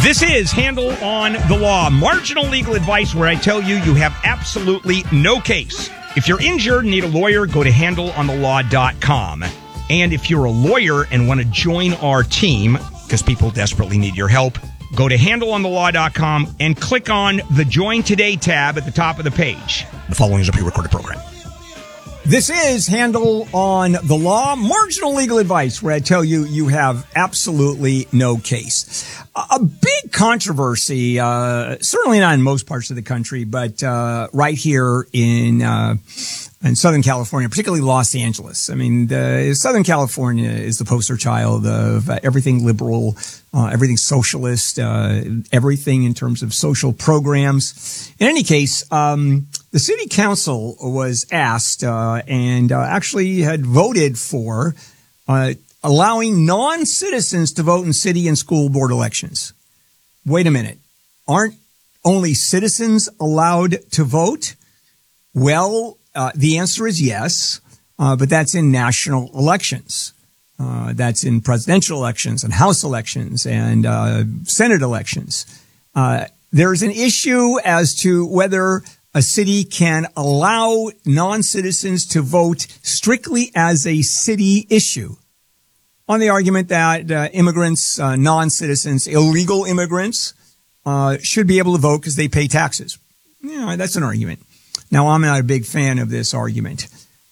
This is Handle on the Law, marginal legal advice where I tell you you have absolutely no case. If you're injured and need a lawyer, go to handleonthelaw.com. And if you're a lawyer and want to join our team, because people desperately need your help, go to handleonthelaw.com and click on the Join Today tab at the top of the page. The following is a pre-recorded program. This is Handle on the Law, marginal legal advice, where I tell you you have absolutely no case. A big controversy, certainly not in most parts of the country, but right here in Southern California, particularly Los Angeles. I mean, Southern California is the poster child of everything liberal, everything socialist, everything in terms of social programs. In any case, the city council was asked and actually had voted for allowing non-citizens to vote in city and school board elections. Wait a minute. Aren't only citizens allowed to vote? Well, the answer is yes, but that's in national elections. That's in presidential elections and House elections and Senate elections. There's an issue as to whether a city can allow non-citizens to vote strictly as a city issue, on the argument that immigrants, non-citizens, illegal immigrants should be able to vote because they pay taxes. Yeah, that's an argument. Now, I'm not a big fan of this argument.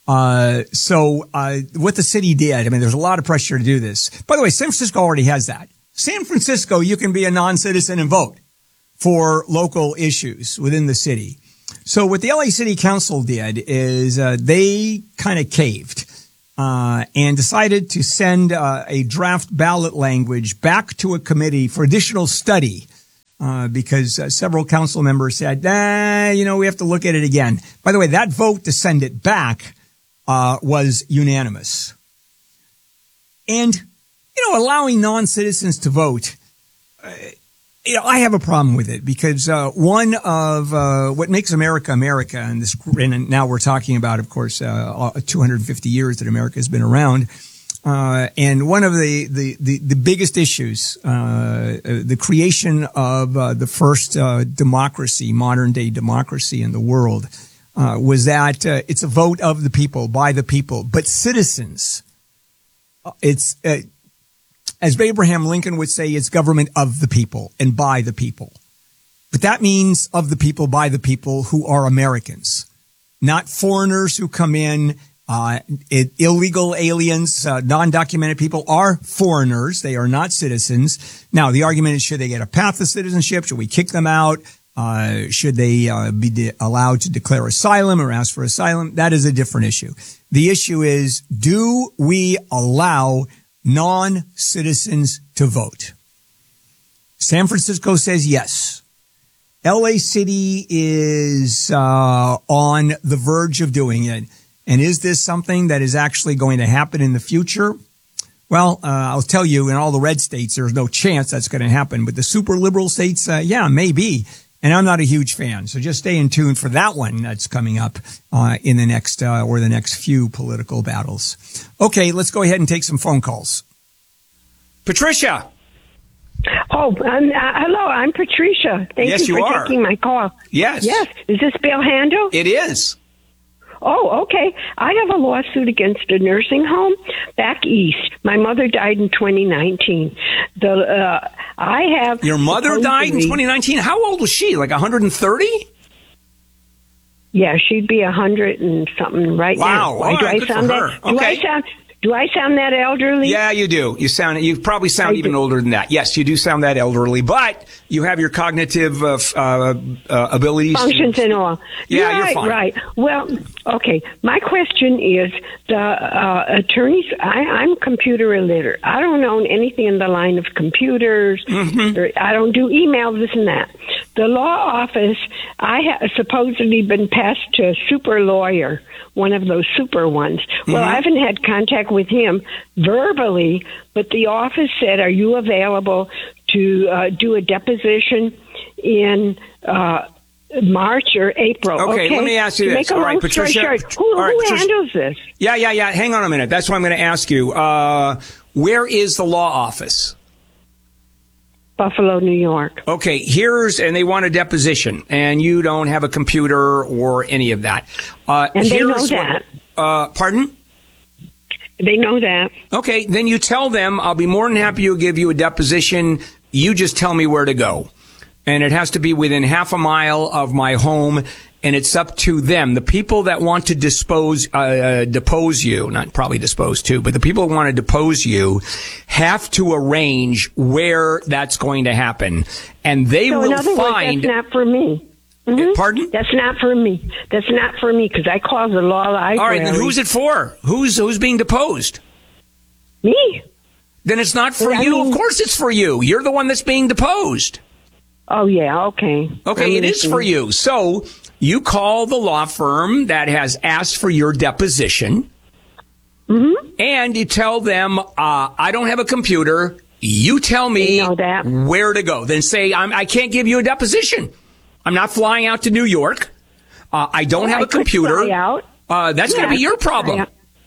So what the city did, I mean, there's a lot of pressure to do this. By the way, San Francisco already has that. San Francisco, you can be a non-citizen and vote for local issues within the city. So what the LA City Council did is they kind of caved and decided to send a draft ballot language back to a committee for additional study because several council members said, we have to look at it again. By the way, that vote to send it back was unanimous. And, allowing non-citizens to vote, I have a problem with it because one of what makes America America, and now we're talking about, of course, 250 years that America has been around, and one of the biggest issues, the creation of the first democracy, modern day democracy in the world, was that it's a vote of the people, by the people, but citizens. It's as Abraham Lincoln would say, it's government of the people and by the people. But that means of the people, by the people who are Americans, not foreigners who come in. Illegal aliens, non-documented people are foreigners. They are not citizens. Now, the argument is, should they get a path to citizenship? Should we kick them out? Should they be allowed to declare asylum or ask for asylum? That is a different issue. The issue is, do we allow non-citizens to vote? San Francisco says yes. LA City is on the verge of doing it. And is this something that is actually going to happen in the future? Well, I'll tell you, in all the red states, there's no chance that's going to happen. But the super liberal states, maybe. And I'm not a huge fan. So just stay in tune for that one that's coming up in the next few political battles. Okay, let's go ahead and take some phone calls. Patricia. Oh, hello, I'm Patricia. Thank you for taking my call. Yes. Yes. Is this Bill Handel? It is. Oh, okay. I have a lawsuit against a nursing home back east. My mother died in 2019. Your mother died in 2019? How old was she? Like 130? Yeah, she'd be 100 and something right now. Wow. Why do I sound that? Okay. Do I sound that elderly? Yeah, you do. You probably sound even older than that. Yes, you do sound that elderly, but you have your cognitive abilities. Functions and all. Yeah, you're fine. Right. Well, okay. My question is, the attorneys, I'm computer illiterate. I don't know anything in the line of computers. Mm-hmm. I don't do email, this and that. The law office, I have supposedly been passed to a super lawyer, one of those super ones. Mm-hmm. Well, I haven't had contact with him verbally, but the office said, are you available to do a deposition in March or April? Okay, let me ask you this. Make a long story short, who handles this? Yeah. Hang on a minute. That's what I'm going to ask you. Where is the law office? Buffalo, New York. Okay, and they want a deposition, and you don't have a computer or any of that. And they know that. Pardon? They know that. Okay, then you tell them, I'll be more than happy to give you a deposition. You just tell me where to go. And it has to be within half a mile of my home, and it's up to them. The people that want to depose you, not probably dispose too, but the people who want to depose you have to arrange where that's going to happen. And they will in other find... words, that's not for me. Mm-hmm. Pardon? That's not for me. That's not for me, because I called the law library. All right, then who's it for? Who's being deposed? Me. Then it's not for you. Of course it's for you. You're the one that's being deposed. Oh, yeah, okay. Okay, it is for you. So you call the law firm that has asked for your deposition, and you tell them, I don't have a computer. You tell me where to go. Then say, I can't give you a deposition. I'm not flying out to New York. I don't have a computer. That's going to be your problem.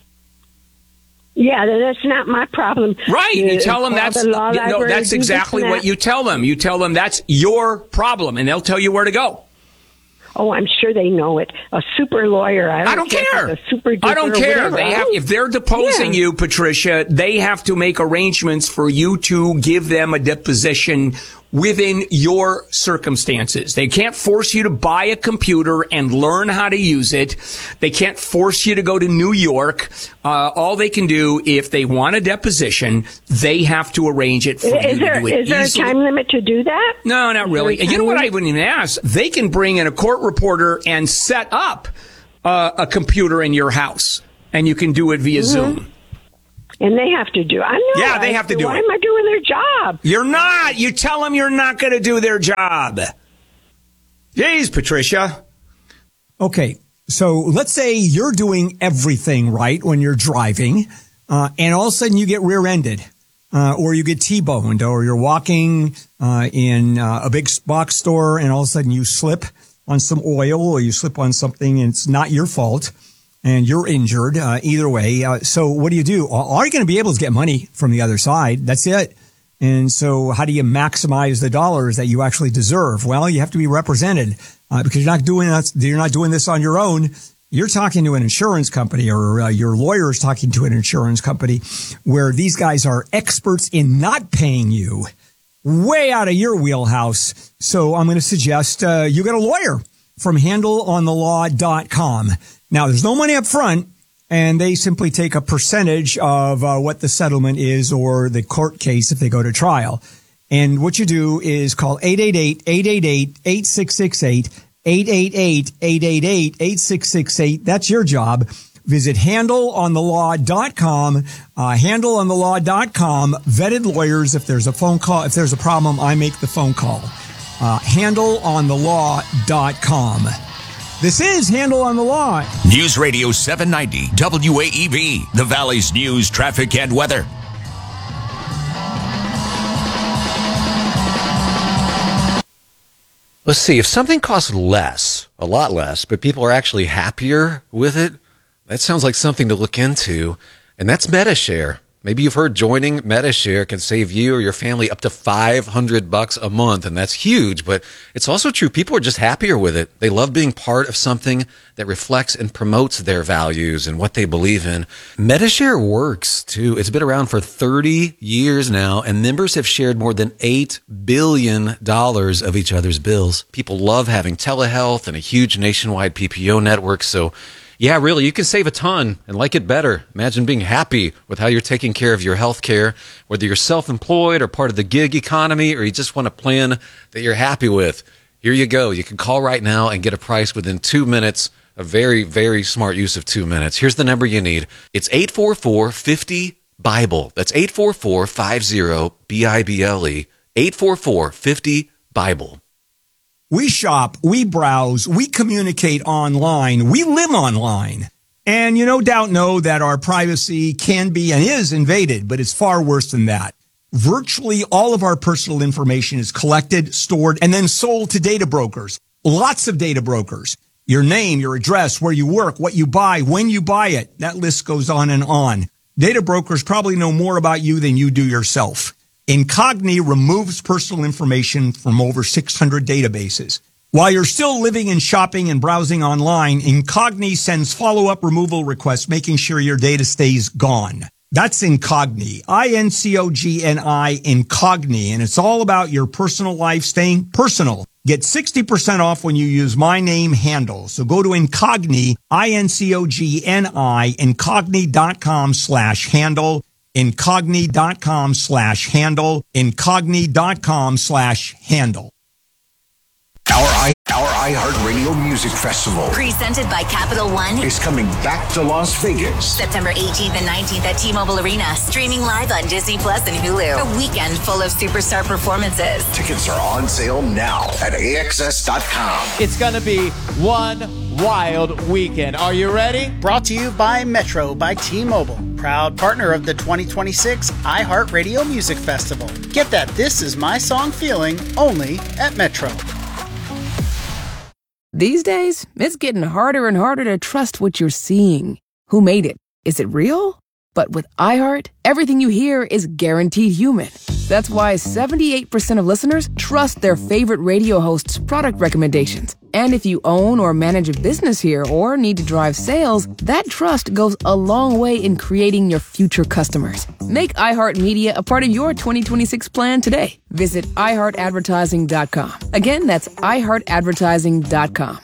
Yeah, that's not my problem. Right. You tell them that's exactly what you tell them. You tell them that's your problem, and they'll tell you where to go. Oh, I'm sure they know it. A super lawyer. I don't care. I don't care. If they're deposing you, Patricia, they have to make arrangements for you to give them a deposition within your circumstances. They can't force you to buy a computer and learn how to use it. They can't force you to go to New York. All they can do, if they want a deposition, they have to arrange it for you to do it. Is there a time limit to do that? No, not really. You know what I wouldn't even ask? They can bring in a court reporter and set up a computer in your house, and you can do it via Zoom. And they have to do it. I know. Yeah, they have to do it. Why am I doing their job? You're not. You tell them you're not going to do their job. Jeez, Patricia. Okay, so let's say you're doing everything right when you're driving, and all of a sudden you get rear-ended, or you get T-boned, or you're walking in a big box store, and all of a sudden you slip on some oil, or you slip on something, and it's not your fault. And you're injured, either way. So what do? All you're going to be able is get money from the other side. That's it. And so how do you maximize the dollars that you actually deserve? Well, you have to be represented, because you're not doing this on your own. You're talking to an insurance company, or your lawyer is talking to an insurance company, where these guys are experts in not paying you, way out of your wheelhouse. So I'm going to suggest you get a lawyer from handleonthelaw.com. Now, there's no money up front, and they simply take a percentage of what the settlement is, or the court case if they go to trial. And what you do is call 888-888-8668, 888-888-8668. That's your job. Visit handleonthelaw.com, handleonthelaw.com, vetted lawyers. If there's a phone call, if there's a problem, I make the phone call. Handleonthelaw.com. This is Handle on the Law. News Radio 790 WAEB, the Valley's news, traffic, and weather. Let's see, if something costs less, a lot less, but people are actually happier with it, that sounds like something to look into, and that's Medi-Share. Maybe you've heard joining Medi-Share can save you or your family up to $500 a month, and that's huge, but it's also true. People are just happier with it. They love being part of something that reflects and promotes their values and what they believe in. Medi-Share works, too. It's been around for 30 years now, and members have shared more than $8 billion of each other's bills. People love having telehealth and a huge nationwide PPO network, so yeah, really, you can save a ton and like it better. Imagine being happy with how you're taking care of your health care, whether you're self-employed or part of the gig economy, or you just want a plan that you're happy with. Here you go. You can call right now and get a price within 2 minutes. A very, very smart use of 2 minutes. Here's the number you need. It's 844-50-BIBLE. That's 844-50-BIBLE. 844-50-BIBLE. We shop, we browse, we communicate online, we live online. And you no doubt know that our privacy can be and is invaded, but it's far worse than that. Virtually all of our personal information is collected, stored, and then sold to data brokers. Lots of data brokers. Your name, your address, where you work, what you buy, when you buy it. That list goes on and on. Data brokers probably know more about you than you do yourself. Incogni removes personal information from over 600 databases. While you're still living and shopping and browsing online, Incogni sends follow-up removal requests, making sure your data stays gone. That's Incogni, I-N-C-O-G-N-I, Incogni, and it's all about your personal life staying personal. Get 60% off when you use my name handle. So go to Incogni, I-N-C-O-G-N-I, Incogni.com/handle, Incogni.com/handle, Incogni.com/handle. Our iHeartRadio Music Festival, presented by Capital One, is coming back to Las Vegas. September 18th and 19th at T-Mobile Arena. Streaming live on Disney Plus and Hulu. A weekend full of superstar performances. Tickets are on sale now at AXS.com. It's going to be one wild weekend. Are you ready? Brought to you by Metro by T-Mobile, proud partner of the 2026 iHeartRadio Music Festival. Get that This Is My Song feeling only at Metro. These days, it's getting harder and harder to trust what you're seeing. Who made it? Is it real? But with iHeart, everything you hear is guaranteed human. That's why 78% of listeners trust their favorite radio hosts' product recommendations. And if you own or manage a business here or need to drive sales, that trust goes a long way in creating your future customers. Make iHeartMedia a part of your 2026 plan today. Visit iHeartAdvertising.com. Again, that's iHeartAdvertising.com.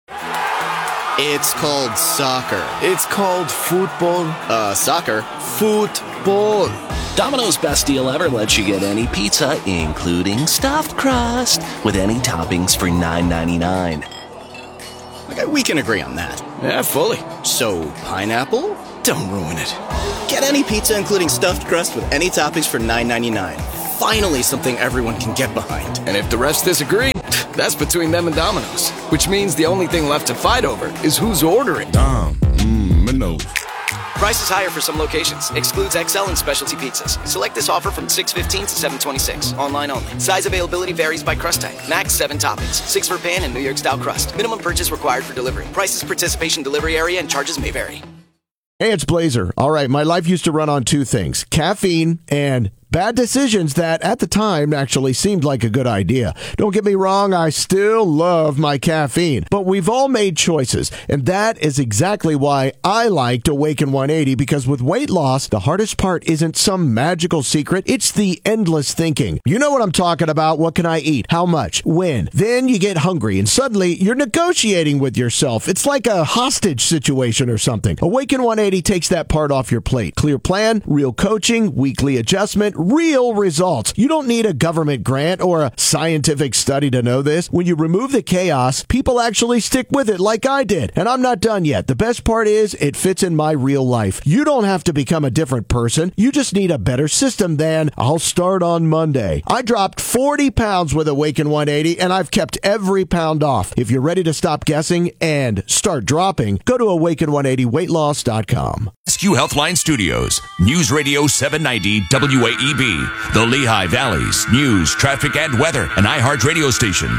It's called soccer. It's called football. Soccer. Football. Domino's Best Deal Ever lets you get any pizza, including stuffed crust, with any toppings for $9.99. Okay, we can agree on that. Yeah, fully. So, pineapple? Don't ruin it. Get any pizza, including stuffed crust, with any toppings for $9.99. Finally, something everyone can get behind. And if the refs disagree, that's between them and Domino's. Which means the only thing left to fight over is who's ordering. Domino's. Price is higher for some locations. Excludes XL and specialty pizzas. Select this offer from 6/15 to 7/26. Online only. Size availability varies by crust type. Max 7 toppings. 6 for pan and New York style crust. Minimum purchase required for delivery. Prices, participation, delivery area, and charges may vary. Hey, it's Blazer. All right, my life used to run on two things: caffeine and bad decisions that at the time actually seemed like a good idea. Don't get me wrong, I still love my caffeine, but we've all made choices, and that is exactly why I liked Awaken 180, because with weight loss, the hardest part isn't some magical secret, it's the endless thinking. You know what I'm talking about. What can I eat? How much? When? Then you get hungry, and suddenly you're negotiating with yourself. It's like a hostage situation or something. Awaken 180 takes that part off your plate. Clear plan, real coaching, weekly adjustment, real results. You don't need a government grant or a scientific study to know this. When you remove the chaos, people actually stick with it like I did. And I'm not done yet. The best part is it fits in my real life. You don't have to become a different person. You just need a better system than I'll start on Monday. I dropped 40 pounds with Awaken 180 and I've kept every pound off. If you're ready to stop guessing and start dropping, go to awaken180weightloss.com. Rescue Healthline Studios, News Radio 790 WAEB, the Lehigh Valley's news, traffic, and weather, an iHeart radio station.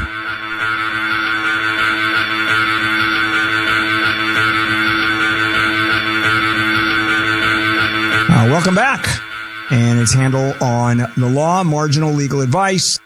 Welcome back. And it's Handel on the law, marginal legal advice.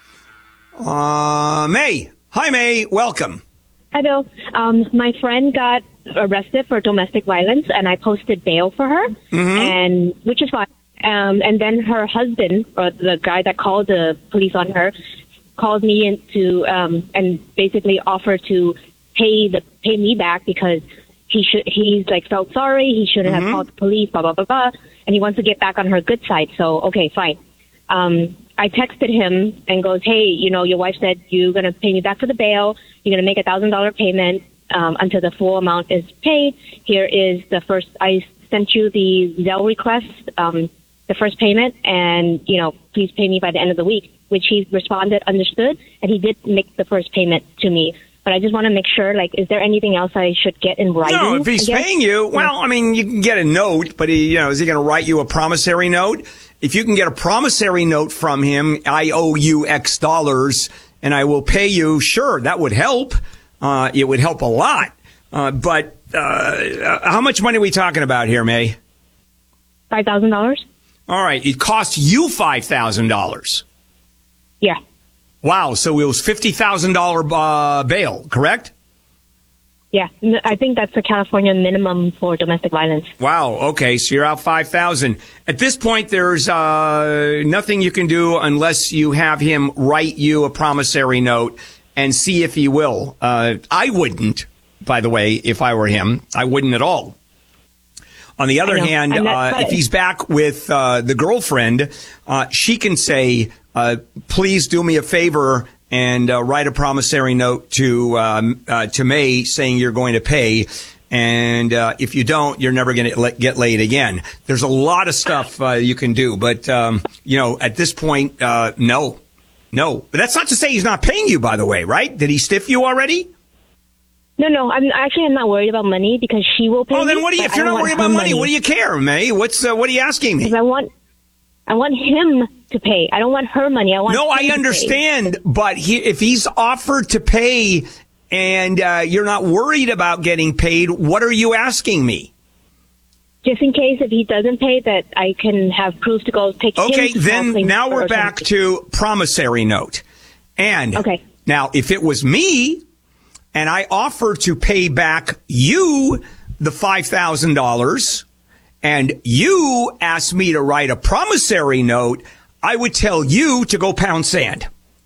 May. Hi, May. Welcome. Hi, Bill. My friend got arrested for domestic violence, and I posted bail for her, and which is fine. And then her husband, or the guy that called the police on her, called me into and basically offered to pay me back because he's like felt sorry, he shouldn't have called the police, blah blah blah blah, and he wants to get back on her good side. So okay, fine. I texted him and goes, hey, you know, your wife said you're going to pay me back for the bail. You're going to make $1,000 payment until the full amount is paid. Here is the first. I sent you the Zelle request, the first payment, and, you know, please pay me by the end of the week, which he responded, understood, and he did make the first payment to me. But I just want to make sure, like, is there anything else I should get in writing? No, if he's paying you, well, I mean, you can get a note, but is he going to write you a promissory note? If you can get a promissory note from him, I owe you X dollars and I will pay you, sure, that would help. It would help a lot. But how much money are we talking about here, May? $5,000. All right. It cost you $5,000. Yeah. Wow. So it was $50,000 bail, correct? Yeah. I think that's the California minimum for domestic violence. Wow. Okay. So you're out $5,000. At this point, there's nothing you can do unless you have him write you a promissory note and see if he will. I wouldn't, by the way, if I were him. I wouldn't at all. On the other hand, if he's back with the girlfriend, she can say, please do me a favor and write a promissory note to May saying you're going to pay. And if you don't, you're never going to get laid again. There's a lot of stuff you can do. But, at this point, no. But that's not to say he's not paying you, by the way, right? Did he stiff you already? No. I'm not worried about money because she will pay. Oh, then what do you? If you're not worried about money, what do you care, May? What are you asking me? Because I want him to pay. I don't want her money. I understand, but if he's offered to pay and you're not worried about getting paid, what are you asking me? Just in case if he doesn't pay, that I can have proof to go take him. Okay, then now we're back to promissory note. And now if it was me, and I offer to pay back you the $5,000, and you ask me to write a promissory note, I would tell you to go pound sand.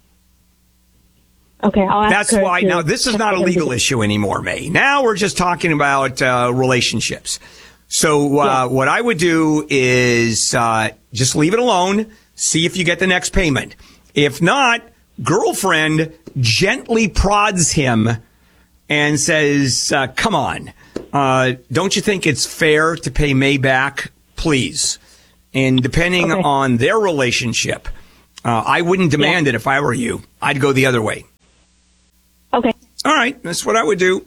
Okay, I'll ask That's her why. Now, this is not a legal issue anymore, May. Now we're just talking about relationships. So what I would do is just leave it alone, see if you get the next payment. If not, girlfriend gently prods him and says, come on, don't you think it's fair to pay May back, please? And depending on their relationship, I wouldn't demand it if I were you. I'd go the other way. Okay. All right. That's what I would do.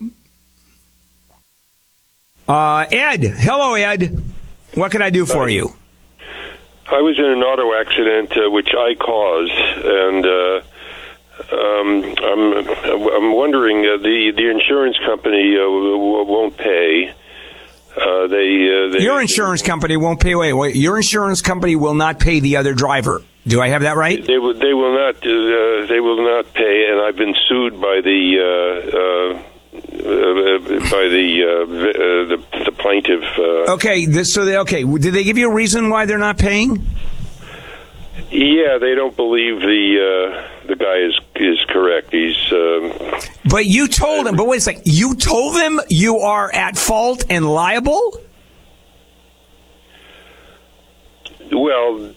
Ed. Hello, Ed. What can I do for you? I was in an auto accident, which I caused, and I'm wondering, the insurance company won't pay. Your insurance company won't pay. Wait. Your insurance company will not pay the other driver. Do I have that right? They will not. They will not pay, and I've been sued by the plaintiff. Okay. Did they give you a reason why they're not paying? Yeah, they don't believe the guy is correct. He's. But you told him. But wait a second. You told them you are at fault and liable? Well,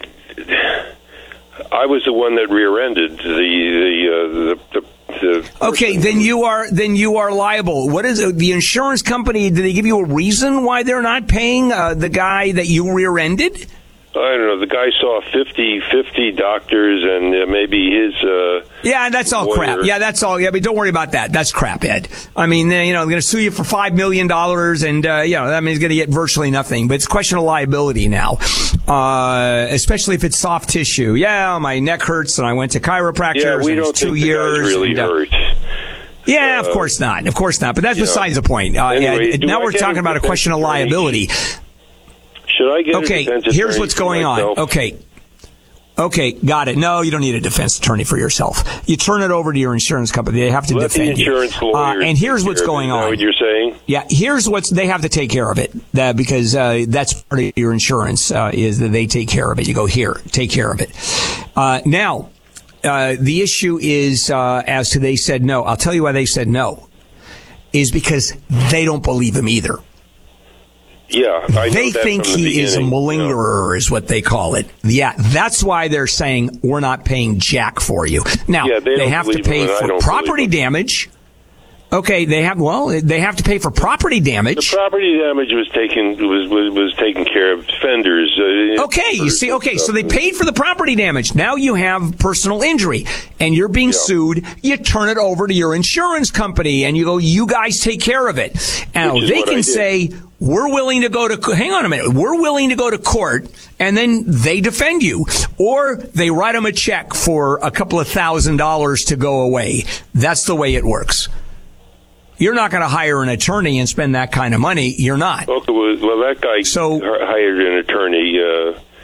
I was the one that rear-ended the Okay, then you are liable. What is it? The insurance company? Did they give you a reason why they're not paying the guy that you rear-ended? I don't know. The guy saw 50 doctors, and maybe his. Yeah, that's all crap. Yeah, that's all. Yeah, but don't worry about that. That's crap, Ed. I mean, they're going to sue you for $5 million, and that means he's going to get virtually nothing. But it's a question of liability now, especially if it's soft tissue. Yeah, my neck hurts, and I went to chiropractors. Yeah, we don't think 2 years. The guy's really hurt. Yeah, of course not. Of course not. But that's besides the point. Anyway, now we're talking about a question of liability. Should I get a defense attorney? Here's what's going on. Okay, got it. No, you don't need a defense attorney for yourself. You turn it over to your insurance company. They have to defend you. Let the insurance lawyers and here's what's going on. Is that what you're saying? Yeah, here's they have to take care of it because that's part of your insurance is that they take care of it. You go here, take care of it. Now, the issue is as to they said no. I'll tell you why they said no. Is because they don't believe him either. Yeah, they think he is a malingerer, is what they call it. Yeah, that's why they're saying we're not paying jack for you. Now they have to pay for property damage. Okay, they have to pay for property damage. The property damage was taken care of. Fenders. Okay, you see. Okay, so they paid for the property damage. Now you have personal injury, and you're being sued. You turn it over to your insurance company, and you go, "You guys take care of it." Now they can say, "We're willing to go to." Hang on a minute. We're willing to go to court, and then they defend you, or they write them a check for a couple of $1,000s to go away. That's the way it works. You're not going to hire an attorney and spend that kind of money. You're not. Okay, well, that guy hired an attorney,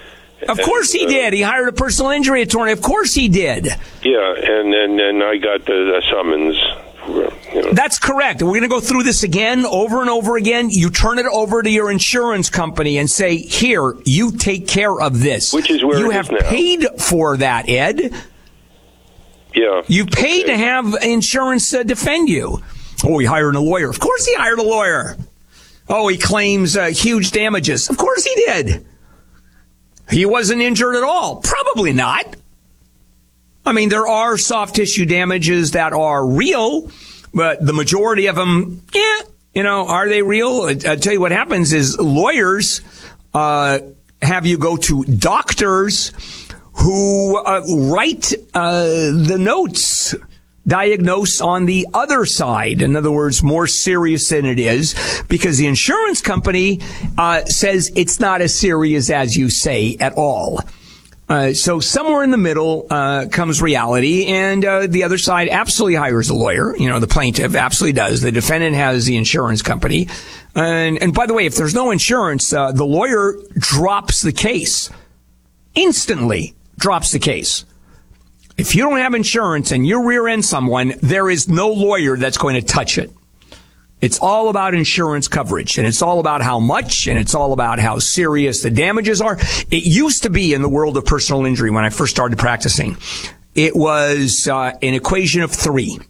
Of course he did. He hired a personal injury attorney. Of course he did. Yeah, and I got the summons. That's correct. We're going to go through this again, over and over again. You turn it over to your insurance company and say, here, you take care of this. Which is where you it have is now. paid for that, Ed. Yeah. You paid to have insurance defend you. Oh, he hired a lawyer. Of course he hired a lawyer. Oh, he claims huge damages. Of course he did. He wasn't injured at all. Probably not. I mean, there are soft tissue damages that are real, but the majority of them, are they real? I'll tell you what happens is lawyers have you go to doctors who write the notes, diagnose on the other side. In other words, more serious than it is, because the insurance company says it's not as serious as you say at all. So somewhere in the middle comes reality, and the other side absolutely hires a lawyer. The plaintiff absolutely does. The defendant has the insurance company. And by the way, if there's no insurance, the lawyer drops the case. Instantly drops the case. If you don't have insurance and you rear end someone, there is no lawyer that's going to touch it. It's all about insurance coverage, and it's all about how much, and it's all about how serious the damages are. It used to be in the world of personal injury when I first started practicing. It was an equation of 3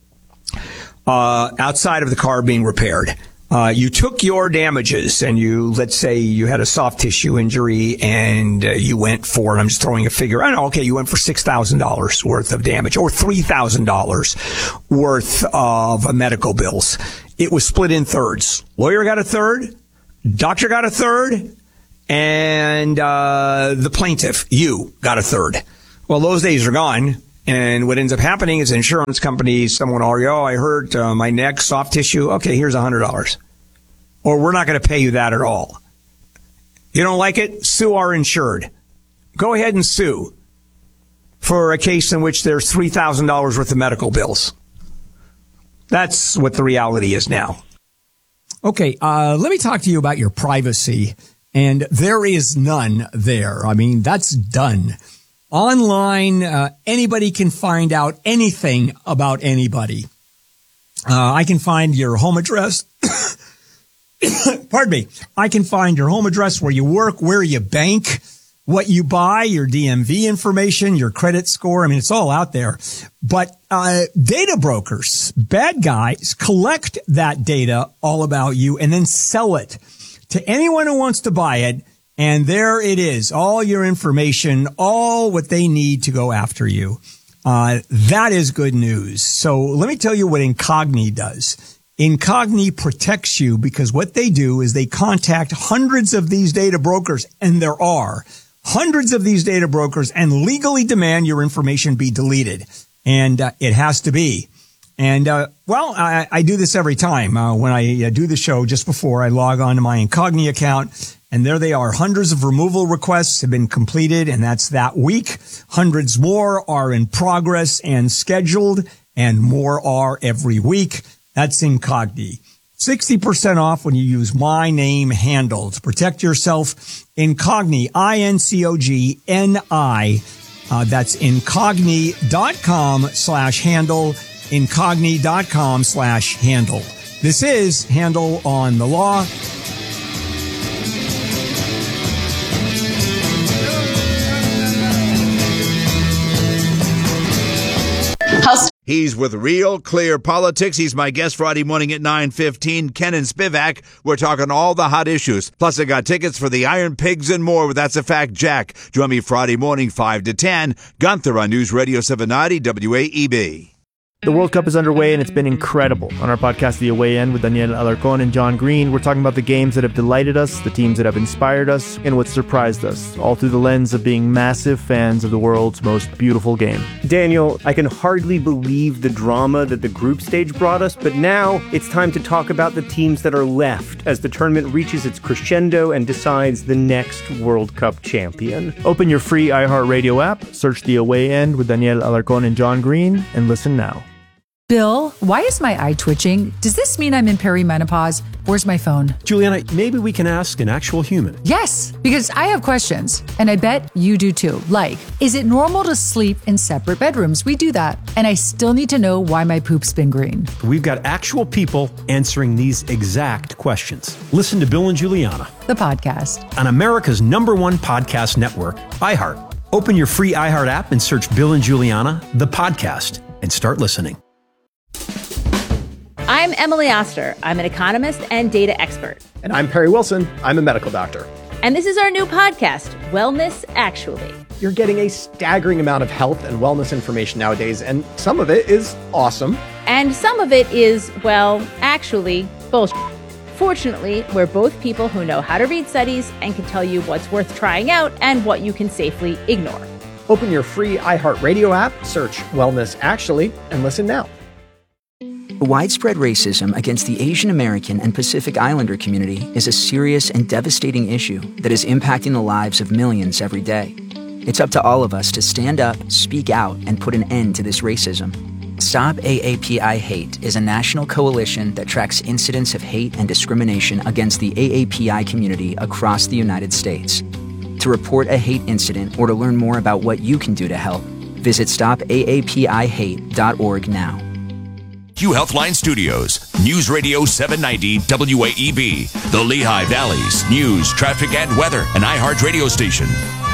outside of the car being repaired. You took your damages and let's say you had a soft tissue injury and you went for, I'm just throwing a figure, you went for $6,000 worth of damage or $3,000 worth of medical bills. It was split in thirds. Lawyer got a third, doctor got a third, and the plaintiff, you, got a third. Well, those days are gone. And what ends up happening is insurance companies, someone will argue, I hurt my neck, soft tissue. Okay, here's $100. Or we're not going to pay you that at all. You don't like it? Sue our insured. Go ahead and sue for a case in which there's $3,000 worth of medical bills. That's what the reality is now. Okay, let me talk to you about your privacy. And there is none there. I mean, that's done. Online, anybody can find out anything about anybody. I can find your home address. Pardon me. I can find your home address, where you work, where you bank, what you buy, your DMV information, your credit score. I mean, it's all out there. But data brokers, bad guys, collect that data all about you and then sell it to anyone who wants to buy it. And there it is, all your information, all what they need to go after you. That is good news. So let me tell you what Incogni does. Incogni protects you because what they do is they contact hundreds of these data brokers, and there are hundreds of these data brokers, and legally demand your information be deleted. And it has to be. And, I do this every time. When I do the show, just before I log on to my Incogni account, and there they are. Hundreds of removal requests have been completed, and that's that week. Hundreds more are in progress and scheduled, and more are every week. That's Incogni. 60% off when you use my name handle to protect yourself. Incogni, INCOGNI. That's incogni.com/handle. Incogni.com/handle. This is Handle on the Law. He's with Real Clear Politics. He's my guest Friday morning at 9:15. Ken and Spivak. We're talking all the hot issues. Plus, I got tickets for the Iron Pigs and more with That's a Fact Jack. Join me Friday morning, 5 to 10. Gunther on News Radio 790 WAEB. The World Cup is underway, and it's been incredible. On our podcast, The Away End, with Daniel Alarcón and John Green, we're talking about the games that have delighted us, the teams that have inspired us, and what surprised us, all through the lens of being massive fans of the world's most beautiful game. Daniel, I can hardly believe the drama that the group stage brought us, but now it's time to talk about the teams that are left as the tournament reaches its crescendo and decides the next World Cup champion. Open your free iHeartRadio app, search The Away End with Daniel Alarcón and John Green, and listen now. Bill, why is my eye twitching? Does this mean I'm in perimenopause? Where's my phone? Juliana, maybe we can ask an actual human. Yes, because I have questions, and I bet you do too. Like, is it normal to sleep in separate bedrooms? We do that. And I still need to know why my poop's been green. We've got actual people answering these exact questions. Listen to Bill and Juliana, the podcast, on America's #1 podcast network, iHeart. Open your free iHeart app and search Bill and Juliana, the podcast, and start listening. I'm Emily Oster. I'm an economist and data expert. And I'm Perry Wilson. I'm a medical doctor. And this is our new podcast, Wellness Actually. You're getting a staggering amount of health and wellness information nowadays, and some of it is awesome. And some of it is, well, actually, bullshit. Fortunately, we're both people who know how to read studies and can tell you what's worth trying out and what you can safely ignore. Open your free iHeartRadio app, search Wellness Actually, and listen now. Widespread racism against the Asian American and Pacific Islander community is a serious and devastating issue that is impacting the lives of millions every day. It's up to all of us to stand up, speak out, and put an end to this racism. Stop AAPI Hate is a national coalition that tracks incidents of hate and discrimination against the AAPI community across the United States. To report a hate incident or to learn more about what you can do to help, visit stopaapihate.org now. Q Healthline Studios, News Radio 790 WAEB, the Lehigh Valley's news, traffic, and weather, an iHeart radio station.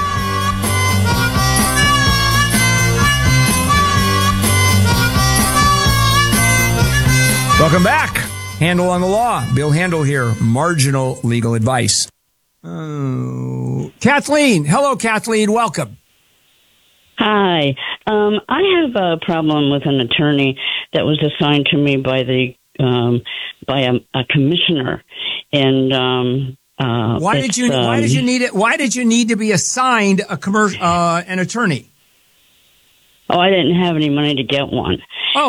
Welcome back. Handel on the Law. Bill Handel here. Marginal legal advice. Kathleen. Hello, Kathleen. Welcome. Hi. I have a problem with an attorney that was assigned to me by a commissioner, and why did you need it? Why did you need to be assigned an attorney? Oh, I didn't have any money to get one,